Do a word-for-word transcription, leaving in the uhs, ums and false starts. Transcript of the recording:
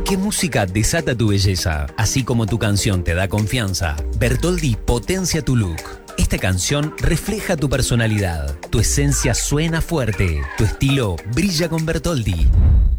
qué música desata tu belleza? Así como tu canción te da confianza, Bertoldi potencia tu look. Esta canción refleja tu personalidad. Tu esencia suena fuerte. Tu estilo brilla con Bertoldi.